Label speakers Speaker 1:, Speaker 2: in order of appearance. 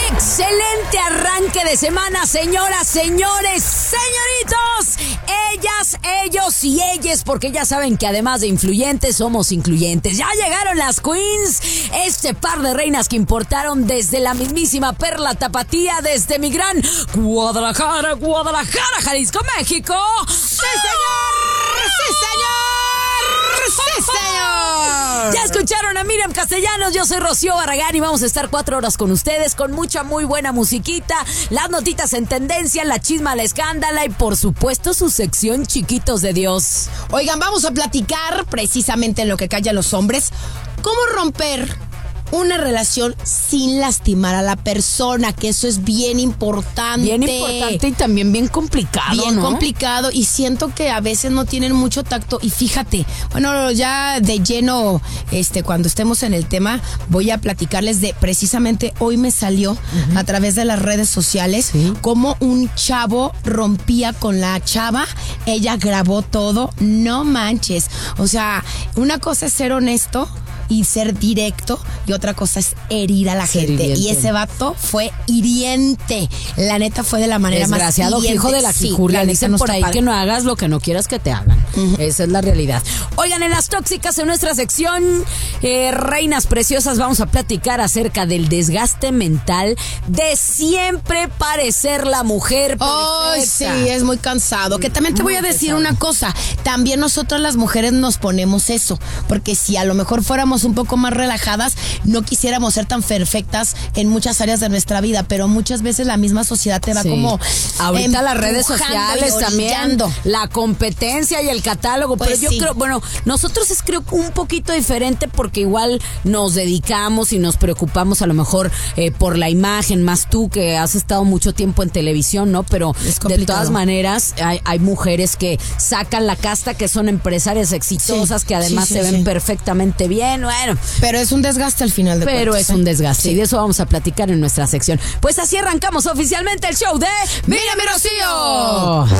Speaker 1: Excelente arranque de semana, señoras, señores, señoritos. Ellas, ellos y ellas, porque ya saben que además de influyentes, somos incluyentes. Ya llegaron las queens, este par de reinas que importaron desde la mismísima Perla Tapatía, desde mi gran Guadalajara, Jalisco, México. ¡Sí, señor! ¡Sí, señor! ¡Sí, señor! Ya escucharon a Miriam Castellanos, yo soy Rocío Barragán y vamos a estar 4 horas con ustedes con mucha muy buena musiquita, las notitas en tendencia, la chisma, la escándala y por supuesto su sección Chiquitos de Dios.
Speaker 2: Oigan, vamos a platicar precisamente en lo que callan los hombres, cómo romper una relación sin lastimar a la persona, que eso es bien importante.
Speaker 1: Bien importante y también bien complicado,
Speaker 2: bien
Speaker 1: ¿no?
Speaker 2: complicado, y siento que a veces no tienen mucho tacto. Y fíjate, bueno, ya de lleno, cuando estemos en el tema, voy a platicarles de, precisamente hoy me salió a través de las redes sociales, cómo un chavo rompía con la chava, ella grabó todo, no manches. O sea, una cosa es ser honesto y ser directo, y otra cosa es herir a la gente. Hiriente. Y ese vato fue hiriente. La neta fue de la manera
Speaker 1: desgraciado,
Speaker 2: más hiriente.
Speaker 1: Hijo de la quijurria. Dicen
Speaker 2: no
Speaker 1: por ahí que no hagas lo que no quieras que te hagan. Esa es la realidad. Oigan, en las tóxicas, en nuestra sección Reinas Preciosas, vamos a platicar acerca del desgaste mental de siempre parecer la mujer perfecta.
Speaker 2: Oh, sí, es muy cansado. Que también te voy a decir una cosa. También nosotras las mujeres nos ponemos eso, porque si a lo mejor fuéramos un poco más relajadas, no quisiéramos ser tan perfectas en muchas áreas de nuestra vida, pero muchas veces la misma sociedad te va como
Speaker 1: ahorita las redes sociales también, la competencia y el catálogo, pues pero yo creo, bueno, nosotros es creo un poquito diferente porque igual nos dedicamos y nos preocupamos a lo mejor por la imagen, más tú que has estado mucho tiempo en televisión, ¿no? Pero de todas maneras hay mujeres que sacan la casta, que son empresarias exitosas, que además se ven perfectamente bien. Bueno,
Speaker 2: pero es un desgaste al final de cuentas.
Speaker 1: Pero es un desgaste y de eso vamos a platicar en nuestra sección. Pues así arrancamos oficialmente el show de Miriam y Rocío.